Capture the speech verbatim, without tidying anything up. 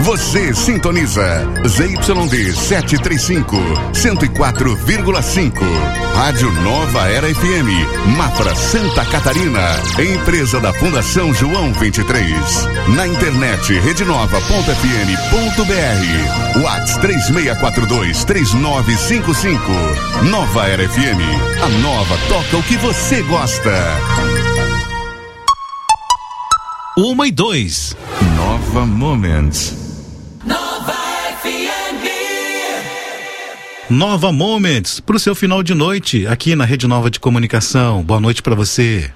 Você sintoniza Z Y D setecentos e trinta e cinco, cento e quatro vírgula cinco. Rádio Nova Era F M, Mafra, Santa Catarina. Empresa da Fundação João vinte e três. Na internet redenova ponto f m ponto b r. WhatsApp três seis quatro dois, três nove cinco cinco. Nova Era F M. A nova toca o que você gosta. Uma e dois. Nova Moments. Nova F M. Nova Moments, pro seu final de noite, aqui na Rede Nova de Comunicação. Boa noite pra você.